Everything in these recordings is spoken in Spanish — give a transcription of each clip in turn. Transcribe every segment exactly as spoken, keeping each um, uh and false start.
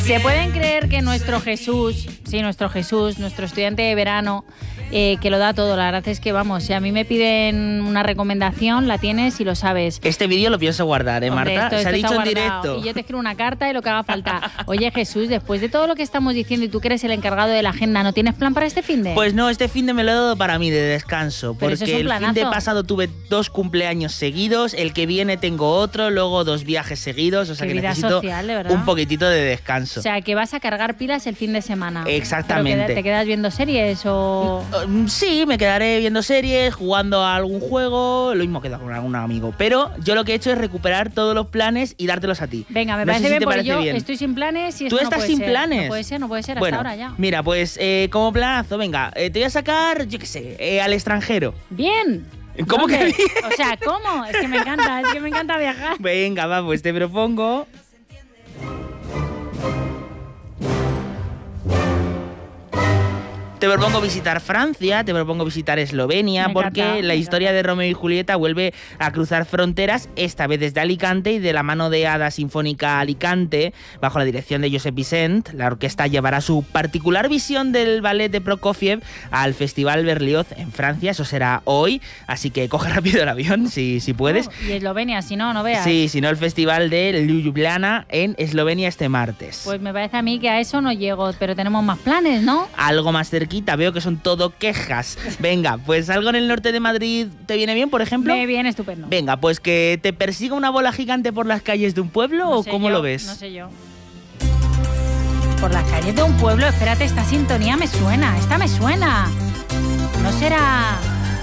¿Se pueden creer que nuestro Jesús, sí, nuestro Jesús, nuestro estudiante de verano, eh, que lo da todo? La verdad es que, vamos, si a mí me piden una recomendación, la tienes y lo sabes. Este vídeo lo pienso guardar, ¿eh, Hombre, Marta? esto, Se esto ha dicho en guardado. directo. Y yo te escribo una carta y lo que haga falta. Oye, Jesús, después de todo lo que estamos diciendo y tú que eres el encargado de la agenda, ¿no tienes plan para este finde? Pues no, este finde me lo he dado para mí, de descanso. Pero eso Porque es un el planazo. finde pasado tuve dos cumpleaños seguidos, el que viene tengo otro, luego dos viajes seguidos, o sea Qué que vida necesito social, de verdad. un poquitito de descanso. O sea, que vas a cargar pilas el fin de semana. Exactamente. ¿Pero queda- te quedas viendo series o...? Mm, Sí, me quedaré viendo series, jugando a algún juego, lo mismo que con algún amigo. Pero yo lo que he hecho es recuperar todos los planes y dártelos a ti. Venga, me No parece sé si bien te porque parece yo bien. estoy sin planes y ¿Tú esto no estás puede sin ser. planes? No puede ser, no puede ser, hasta Bueno, ahora ya. mira, pues eh, como planazo, venga, eh, te voy a sacar, yo qué sé, eh, al extranjero. Bien. ¿Cómo ¿Dónde? que bien? O sea, ¿cómo? Es que me encanta, es que me encanta viajar. Venga, va, pues te propongo... Te propongo visitar Francia, te propongo visitar Eslovenia, Me porque encanta, la me historia de Romeo y Julieta vuelve a cruzar fronteras, esta vez desde Alicante y de la mano de Hada Sinfónica Alicante, bajo la dirección de Josep Vicent. La orquesta llevará su particular visión del ballet de Prokofiev al Festival Berlioz en Francia, eso será hoy, así que coge rápido el avión si, si puedes. Oh, y Eslovenia, si no, no veas. Sí, si no el Festival de Ljubljana en Eslovenia este martes. Pues me parece a mí que a eso no llego, pero tenemos más planes, ¿no? Algo más cerquita, veo que son todo quejas. Venga, pues algo en el norte de Madrid te viene bien, por ejemplo. Me viene estupendo. Venga, pues que te persiga una bola gigante por las calles de un pueblo No o sé cómo yo, lo ves. No sé yo. Por las calles de un pueblo, espérate, esta sintonía me suena, esta me suena. No será...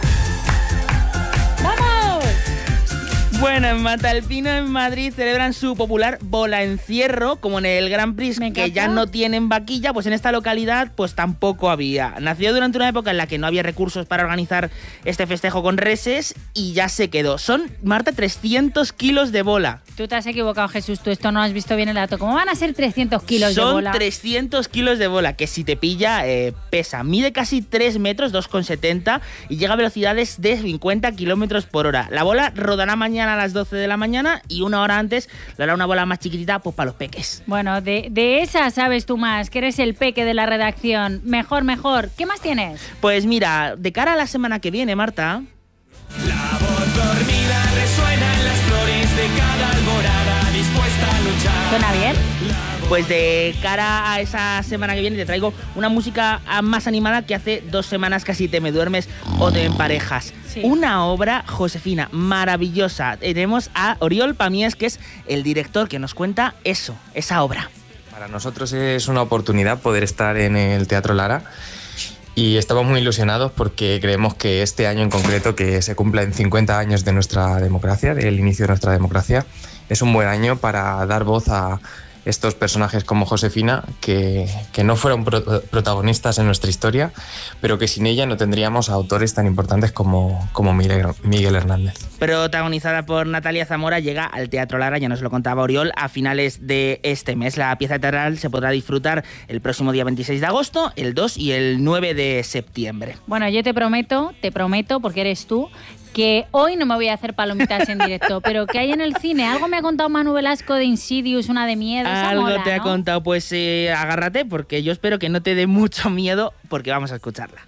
¡Vamos! Bueno, en Matalpino, en Madrid, celebran su popular bola encierro, como en el Grand Prix, Me que encanta. ya no tienen vaquilla, pues en esta localidad pues tampoco había. Nació durante una época en la que no había recursos para organizar este festejo con reses y ya se quedó. Son, Marta, trescientos kilos de bola. Tú te has equivocado, Jesús, tú esto no has visto bien el dato. ¿Cómo van a ser trescientos kilos Son de bola? trescientos kilos de bola, que si te pilla, eh, pesa. Mide casi tres metros, dos coma setenta, y llega a velocidades de cincuenta kilómetros por hora. La bola rodará mañana a las doce de la mañana y una hora antes le hará una bola más chiquitita pues para los peques. Bueno, de, de esa sabes tú más, que eres el peque de la redacción. Mejor, mejor. ¿Qué más tienes? Pues mira, de cara a la semana que viene, Marta... La voz dormida resuena en las flores de cada alborada, dispuesta a luchar. ¿Suena bien? Pues de cara a esa semana que viene te traigo una música más animada que hace dos semanas casi te me duermes o te emparejas. Sí. Una obra, Josefina, maravillosa. Tenemos a Oriol Pamiés, que es el director que nos cuenta eso, esa obra. Para nosotros es una oportunidad poder estar en el Teatro Lara y estamos muy ilusionados porque creemos que este año en concreto, que se cumplen cincuenta años de nuestra democracia, del inicio de nuestra democracia, es un buen año para dar voz a estos personajes como Josefina, que, que no fueron pro- protagonistas en nuestra historia, pero que sin ella no tendríamos a autores tan importantes como, como Miguel, Miguel Hernández. Protagonizada por Natalia Zamora, llega al Teatro Lara, ya nos lo contaba Oriol, a finales de este mes. La pieza teatral se podrá disfrutar el próximo día veintiséis de agosto, el dos y el nueve de septiembre. Bueno, yo te prometo, te prometo, porque eres tú, que hoy no me voy a hacer palomitas en directo, pero que hay en el cine. Algo me ha contado Manu Velasco de Insidious, una de miedo. Esa Algo mola, te ha ¿no? contado, pues eh, agárrate, porque yo espero que no te dé mucho miedo, porque vamos a escucharla.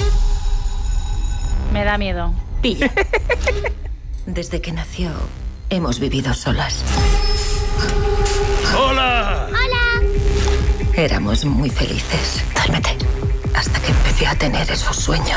Me da miedo. Pilla. Desde que nació, hemos vivido solas. ¡Hola! Éramos muy felices. Duérmete. Hasta que empecé a tener esos sueños.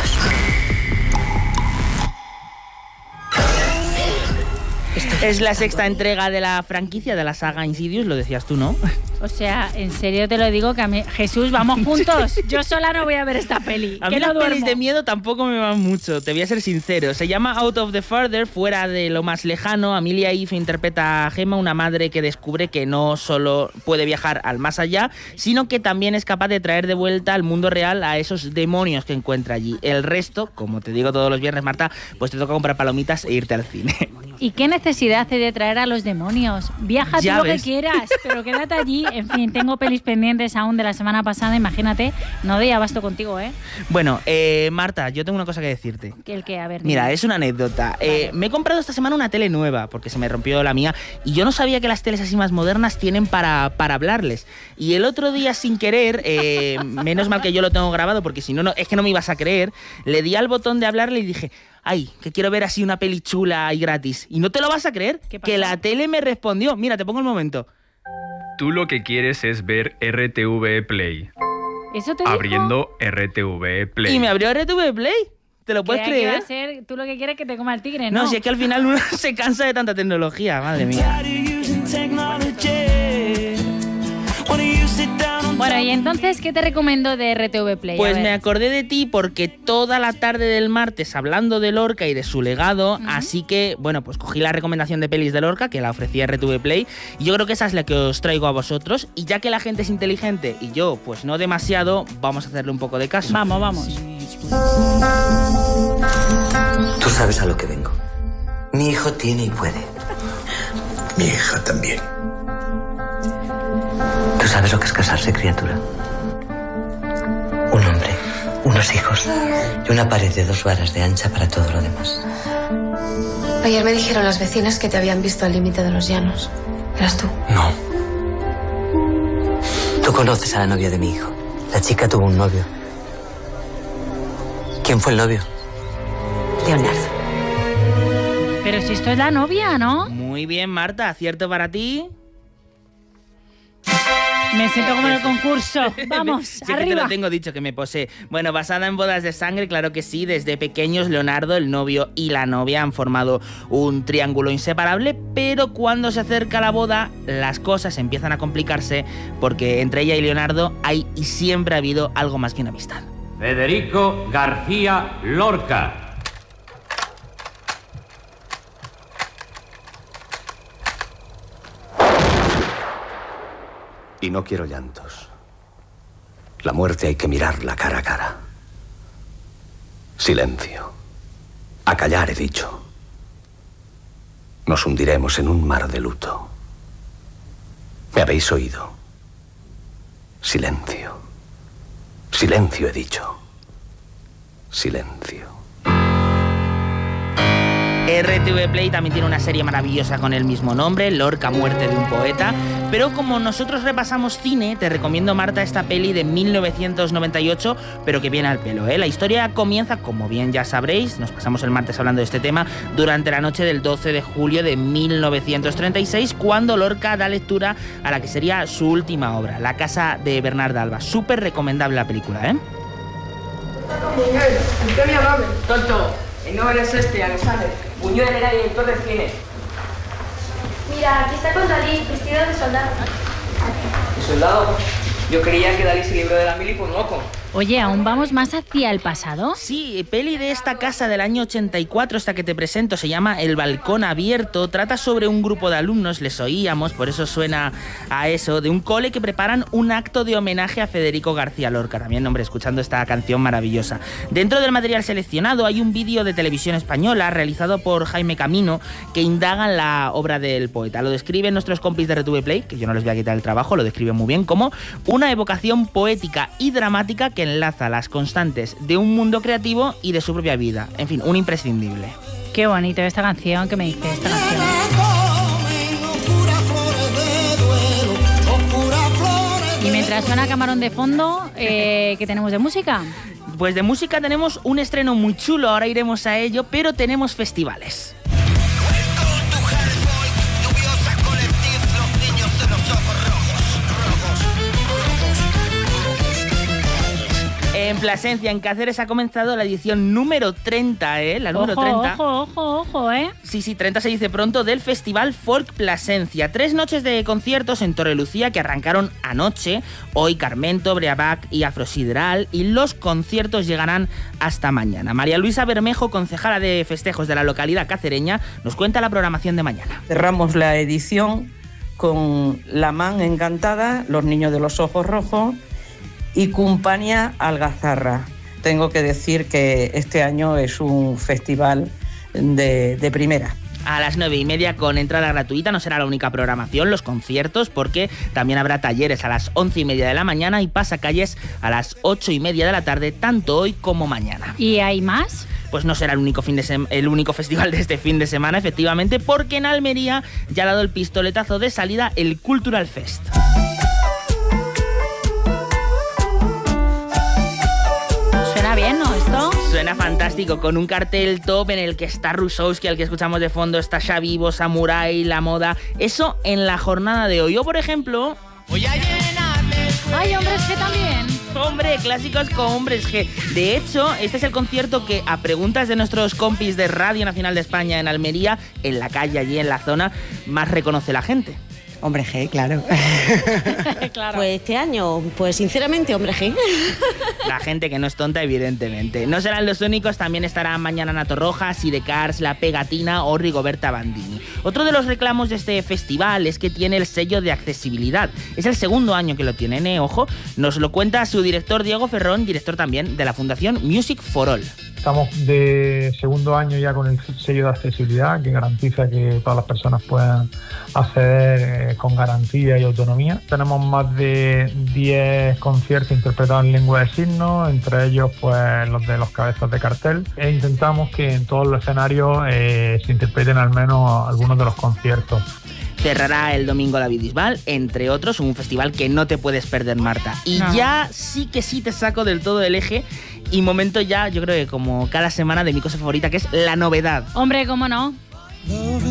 Es la sexta entrega de la franquicia de la saga Insidious, lo decías tú, ¿no? O sea, en serio te lo digo, que a mí... Jesús, vamos juntos. Yo sola no voy a ver esta peli. A que mí no las pelis duermo. de miedo tampoco me van mucho, te voy a ser sincero. Se llama Out of the Further, fuera de lo más lejano. Amelia Eve interpreta a Gemma, una madre que descubre que no solo puede viajar al más allá, sino que también es capaz de traer de vuelta al mundo real a esos demonios que encuentra allí. El resto, como te digo todos los viernes, Marta, pues te toca comprar palomitas e irte al cine. ¿Y qué necesidad hay de traer a los demonios? Viaja tú lo que quieras, pero quédate allí. En fin, tengo pelis pendientes aún de la semana pasada, imagínate. No doy abasto contigo, ¿eh? Bueno, eh, Marta, yo tengo una cosa que decirte. ¿El qué? A ver. Mira, dime. es una anécdota. Vale. Eh, me he comprado esta semana una tele nueva, porque se me rompió la mía, y yo no sabía que las teles así más modernas tienen para, para hablarles. Y el otro día, sin querer, eh, menos mal que yo lo tengo grabado, porque si no, no, es que no me ibas a creer, le di al botón de hablarle y dije... Ay, que quiero ver así una peli chula y gratis. ¿Y no te lo vas a creer? Que la tele me respondió. Mira, te pongo el momento. Tú lo que quieres es ver R T V Play. ¿Eso te Abriendo dijo? R T V Play. ¿Y me abrió R T V Play? ¿Te lo puedes creer? Que va a ser, tú lo que quieres es que te coma el tigre, ¿no? No, si es que al final uno se cansa de tanta tecnología, madre mía. Bueno, y entonces, ¿qué te recomiendo de R T V Play? Pues me acordé de ti porque toda la tarde del martes hablando de Lorca y de su legado, uh-huh. así que, bueno, pues cogí la recomendación de pelis de Lorca, que la ofrecía R T V Play, y yo creo que esa es la que os traigo a vosotros, y ya que la gente es inteligente y yo, pues no demasiado, vamos a hacerle un poco de caso. Vamos, vamos. Tú sabes a lo que vengo. Mi hijo tiene y puede. Mi hija también. ¿Tú sabes lo que es casarse, criatura? Un hombre, unos hijos y una pared de dos varas de ancha para todo lo demás. Ayer me dijeron las vecinas que te habían visto al límite de los llanos. ¿Eras tú? No. Tú conoces a la novia de mi hijo. La chica tuvo un novio. ¿Quién fue el novio? Leonardo. Pero si esto es la novia, ¿no? Muy bien, Marta, acierto para ti. Me siento como en el concurso. Vamos, sí, arriba. Que te lo tengo dicho, que me posee. Bueno, basada en Bodas de Sangre, claro que sí. Desde pequeños, Leonardo, el novio y la novia han formado un triángulo inseparable, pero cuando se acerca la boda, las cosas empiezan a complicarse porque entre ella y Leonardo hay y siempre ha habido algo más que una amistad. Federico García Lorca. Y no quiero llantos. La muerte hay que mirarla cara a cara. Silencio. A callar, he dicho. Nos hundiremos en un mar de luto. ¿Me habéis oído? Silencio. Silencio, he dicho. Silencio. R T V Play también tiene una serie maravillosa con el mismo nombre, Lorca, muerte de un poeta, pero como nosotros repasamos cine, te recomiendo, Marta, esta peli de mil novecientos noventa y ocho, pero que viene al pelo, ¿eh? La historia comienza, como bien ya sabréis, nos pasamos el martes hablando de este tema, durante la noche del doce de julio de mil novecientos treinta y seis, cuando Lorca da lectura a la que sería su última obra, La casa de Bernarda Alba. Súper recomendable la película, ¿eh? Miguel, usted me amable. Tonto, no eres este, ya lo sabes. Buñuel era director de cine. Mira, aquí está con Dalí, vestido de soldado. ¿De soldado? Yo creía que Dalí se libró de la mili por loco. Oye, ¿aún vamos más hacia el pasado? Sí, peli de esta casa del año ochenta y cuatro, esta que te presento, se llama El balcón abierto, trata sobre un grupo de alumnos, les oíamos, por eso suena a eso, de un cole que preparan un acto de homenaje a Federico García Lorca, también, hombre, escuchando esta canción maravillosa. Dentro del material seleccionado hay un vídeo de televisión española realizado por Jaime Camino que indaga en la obra del poeta. Lo describen nuestros compis de R T V Play, que yo no les voy a quitar el trabajo, lo describen muy bien, como una evocación poética y dramática que enlaza las constantes de un mundo creativo y de su propia vida. En fin, un imprescindible. Qué bonito esta canción, ¿qué me dice esta canción? Y mientras suena Camarón de fondo, eh, ¿qué tenemos de música? Pues de música tenemos un estreno muy chulo, ahora iremos a ello, pero tenemos festivales. En Plasencia, en Cáceres, ha comenzado la edición número treinta, ¿eh? La número ojo, treinta. Ojo, ojo, ojo, ¿eh? Sí, sí, treinta se dice pronto, del Festival Folk Plasencia. Tres noches de conciertos en Torrelucía que arrancaron anoche. Hoy Carmento, Breabac y Afrosideral. Y los conciertos llegarán hasta mañana. María Luisa Bermejo, concejala de festejos de la localidad cacereña, nos cuenta la programación de mañana. Cerramos la edición con La Man Encantada, Los Niños de los Ojos Rojos y Compañía Algazarra. Tengo que decir que este año es un festival de, de primera. A las nueve y media con entrada gratuita. No será la única programación, los conciertos, porque también habrá talleres a las once y media de la mañana y pasacalles a las ocho y media de la tarde, tanto hoy como mañana. ¿Y hay más? Pues no será el único, fin de sem- el único festival de este fin de semana, efectivamente, porque en Almería ya ha dado el pistoletazo de salida el Cultural Fest. Suena bien, ¿no? Esto suena fantástico, con un cartel top en el que está Rusowski, al que escuchamos de fondo, está Xavivo, Samurai, La Moda. Eso en la jornada de hoy. Yo, por ejemplo... Voy a llenarme. ¡Ay, Hombres G también! Hombre, clásicos con Hombres G. De hecho, este es el concierto que, a preguntas de nuestros compis de Radio Nacional de España en Almería, en la calle, allí en la zona, más reconoce la gente. Hombre G, claro. Claro. Pues este año, pues sinceramente, Hombre G. La gente que no es tonta, evidentemente. No serán los únicos, también estarán mañana Nato Rojas, Sidecars, La Pegatina o Rigoberta Bandini. Otro de los reclamos de este festival es que tiene el sello de accesibilidad. Es el segundo año que lo tienen, ¿eh? Ojo. Nos lo cuenta su director Diego Ferrón, director también de la Fundación Music for All. Estamos de segundo año ya con el sello de accesibilidad que garantiza que todas las personas puedan acceder eh, con garantía y autonomía. Tenemos más de diez conciertos interpretados en lengua de signos, entre ellos pues los de los cabezas de cartel, e intentamos que en todos los escenarios eh, se interpreten al menos algunos de los conciertos. Cerrará el domingo David Bisbal, entre otros, un festival que no te puedes perder, Marta. Y no. ya sí que sí te saco del todo del eje y momento ya, yo creo que como cada semana, de mi cosa favorita, que es la novedad. Hombre, ¿cómo no?